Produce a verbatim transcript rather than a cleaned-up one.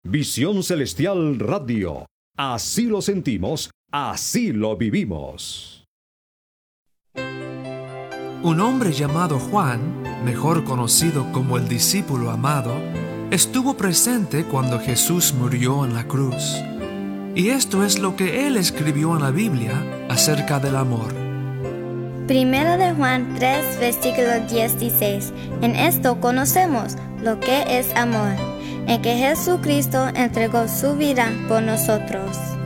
Visión Celestial Radio. Así lo sentimos, así lo vivimos. Un hombre llamado Juan, mejor conocido como el discípulo amado, estuvo presente cuando Jesús murió en la cruz. Y esto es lo que él escribió en la Biblia acerca del amor. Primera de Juan tres, versículo dieciséis. En esto conocemos lo que es amor, en que Jesucristo entregó su vida por nosotros.